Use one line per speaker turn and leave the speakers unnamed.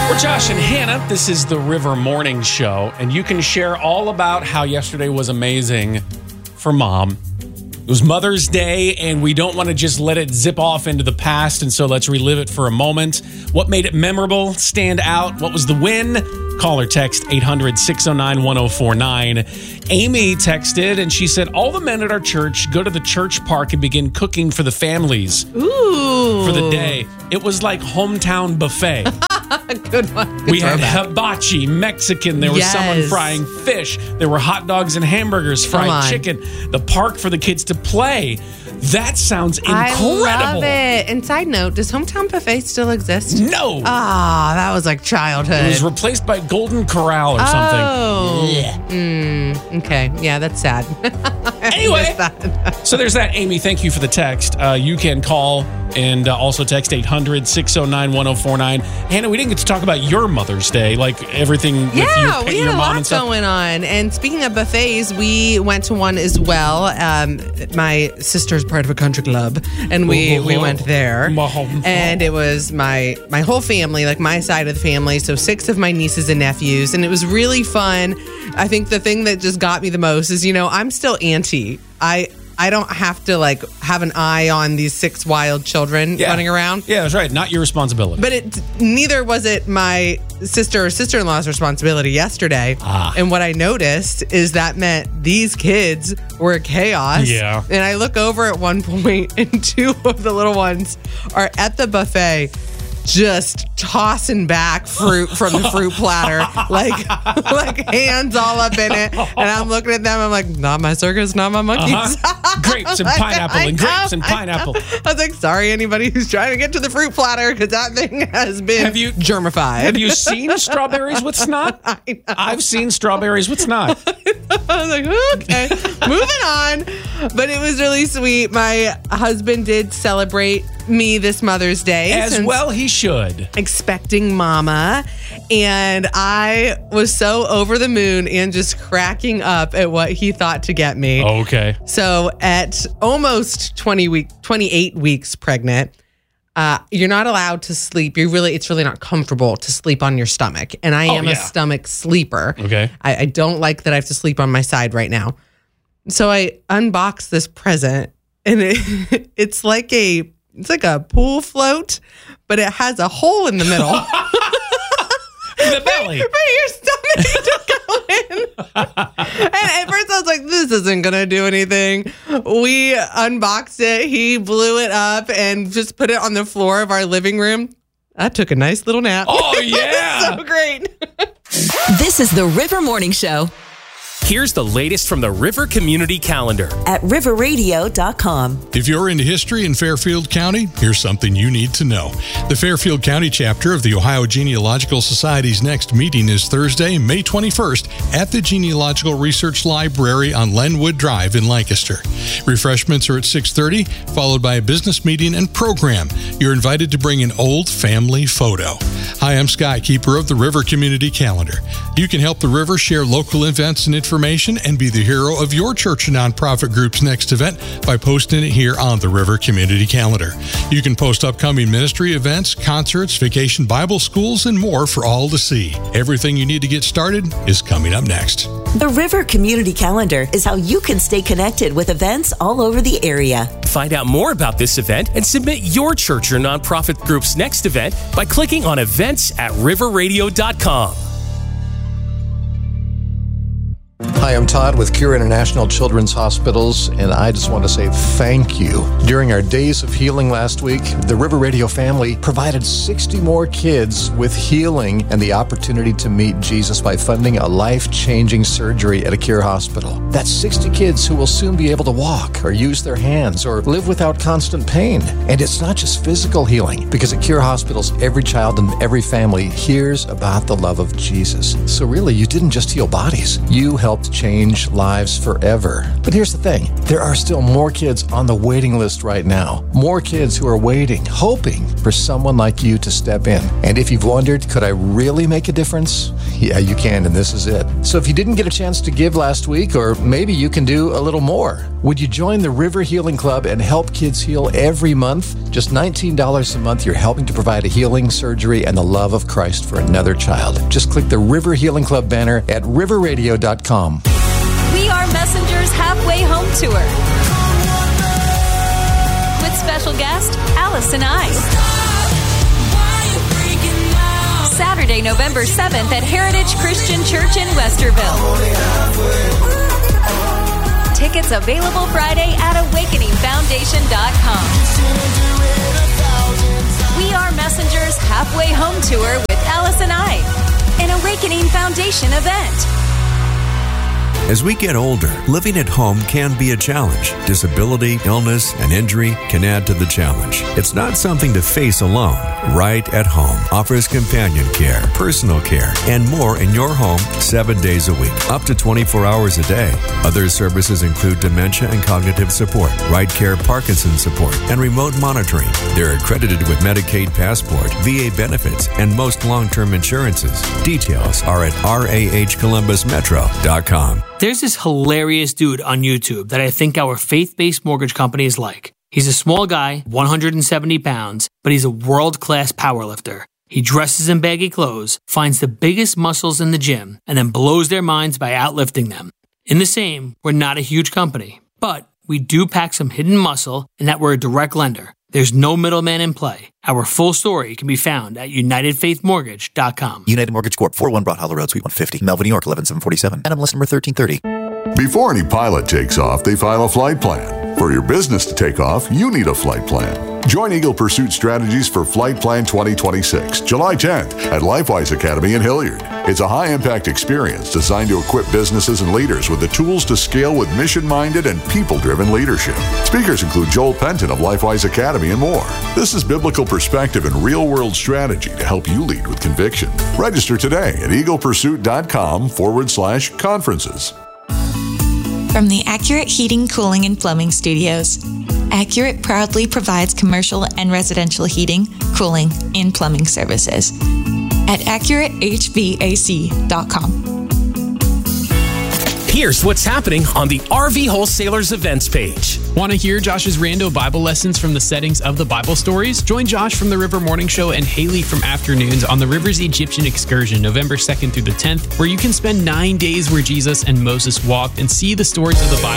We're Josh and Hannah. This is the River Morning Show, and you can share all about how yesterday was amazing for Mom. It was Mother's Day, and we don't want to just let it zip off into the past, and so let's relive it for a moment. What made it memorable, stand out? What was the win? Call or text 800-609-1049. Amy texted, and she said, all the men at our church go to the church park and begin cooking for the families.
Ooh.
For the day. It was like hometown buffet.
Good one.
We had hibachi, Mexican. There was someone frying fish. There were hot dogs and hamburgers, fried chicken. The park for the kids to play. That sounds incredible.
I love it. And side note, does Hometown Buffet still exist?
No.
Ah, that was like childhood.
It was replaced by Golden Corral or something.
Oh. Okay. Yeah, that's sad.
Anyway, so there's that. Amy, thank you for the text. You can call and also text 800-609-1049. Hannah, we didn't get to talk about your Mother's Day, like everything with your mom and stuff.
Yeah, we had a lot going on. And speaking of buffets, we went to one as well. My sister's part of a country club, and we went there. And it was my whole family, like my side of the family, so 6 of my nieces and nephews, and it was really fun. I think the thing that just got me the most is, I'm still auntie. I don't have to have an eye on these 6 wild children running around.
Yeah, that's right. Not your responsibility.
But neither was it my sister or sister-in-law's responsibility yesterday. And what I noticed is that meant these kids were chaos.
Yeah.
And I look over at one point and 2 of the little ones are at the buffet just tossing back fruit from the fruit platter, like hands all up in it. And I'm looking at them, I'm like, not my circus, not my monkeys.
Grapes and pineapple and grapes and pineapple.
I was like, sorry, anybody who's trying to get to the fruit platter, because that thing has been germified.
Have you seen strawberries with snot? I've seen strawberries with snot.
I was like, okay, moving on. But it was really sweet. My husband did celebrate me this Mother's Day.
As well he should.
Expecting mama. And I was so over the moon and just cracking up at what he thought to get me.
Okay.
So at almost 28 weeks pregnant, you're not allowed to sleep. It's really not comfortable to sleep on your stomach. And I am a stomach sleeper.
Okay.
I don't like that I have to sleep on my side right now. So I unboxed this present, and it's like a pool float, but it has a hole in the middle.
The belly.
For your stomach to go in. And at first I was like, this isn't going to do anything. We unboxed it. He blew it up and just put it on the floor of our living room. I took a nice little nap.
Oh, yeah.
So great.
This is the River Morning Show.
Here's the latest from the River Community Calendar
at riverradio.com.
If you're into history in Fairfield County, here's something you need to know. The Fairfield County chapter of the Ohio Genealogical Society's next meeting is Thursday, May 21st at the Genealogical Research Library on Lenwood Drive in Lancaster. Refreshments are at 6:30, followed by a business meeting and program. You're invited to bring an old family photo. Hi, I'm Sky, keeper of the River Community Calendar. You can help the River share local events and information and be the hero of your church or nonprofit group's next event by posting it here on the River Community Calendar. You can post upcoming ministry events, concerts, vacation Bible schools, and more for all to see. Everything you need to get started is coming up next.
The River Community Calendar is how you can stay connected with events all over the area.
Find out more about this event and submit your church or nonprofit group's next event by clicking on events at riverradio.com.
Hi, I'm Todd with Cure International Children's Hospitals, and I just want to say thank you. During our Days of Healing last week, the River Radio family provided 60 more kids with healing and the opportunity to meet Jesus by funding a life-changing surgery at a Cure hospital. That's 60 kids who will soon be able to walk or use their hands or live without constant pain. And it's not just physical healing, because at Cure hospitals, every child and every family hears about the love of Jesus. So really, you didn't just heal bodies. You helped to change lives forever. But here's the thing. There are still more kids on the waiting list right now. More kids who are waiting, hoping for someone like you to step in. And if you've wondered, could I really make a difference? Yeah, you can, and this is it. So if you didn't get a chance to give last week, or maybe you can do a little more, would you join the River Healing Club and help kids heal every month? Just $19 a month, you're helping to provide a healing, surgery, and the love of Christ for another child. Just click the River Healing Club banner at riverradio.com.
We Are Messengers Halfway Home Tour with special guest Allison I. Saturday, November 7th at Heritage Christian Church in Westerville. Tickets available Friday at awakeningfoundation.com. We Are Messengers Halfway Home Tour with Allison I, an Awakening Foundation event.
As we get older, living at home can be a challenge. Disability, illness, and injury can add to the challenge. It's not something to face alone. Right at Home offers companion care, personal care, and more in your home 7 days a week, up to 24 hours a day. Other services include dementia and cognitive support, Right Care Parkinson's support, and remote monitoring. They're accredited with Medicaid Passport, VA benefits, and most long-term insurances. Details are at rahcolumbusmetro.com.
There's this hilarious dude on YouTube that I think our faith-based mortgage company is like. He's a small guy, 170 pounds, but he's a world-class powerlifter. He dresses in baggy clothes, finds the biggest muscles in the gym, and then blows their minds by outlifting them. In the same, we're not a huge company, but we do pack some hidden muscle in that we're a direct lender. There's no middleman in play. Our full story can be found at UnitedFaithMortgage.com.
United Mortgage Corp. 401 Broad Hollow Road, Suite 150, Melville, New York, 11747. NMLS number 1330.
Before any pilot takes off, they file a flight plan. For your business to take off, you need a flight plan. Join Eagle Pursuit Strategies for Flight Plan 2026, July 10th at LifeWise Academy in Hilliard. It's a high-impact experience designed to equip businesses and leaders with the tools to scale with mission-minded and people-driven leadership. Speakers include Joel Penton of LifeWise Academy and more. This is biblical perspective and real-world strategy to help you lead with conviction. Register today at eaglepursuit.com/conferences.
From the Accurate Heating, Cooling, and Plumbing Studios, Accurate proudly provides commercial and residential heating, cooling, and plumbing services at AccurateHVAC.com.
Here's what's happening on the RV Wholesalers events page.
Want to hear Josh's rando Bible lessons from the settings of the Bible stories? Join Josh from the River Morning Show and Haley from Afternoons on the River's Egyptian Excursion, November 2nd through the 10th, where you can spend 9 days where Jesus and Moses walked and see the stories of the Bible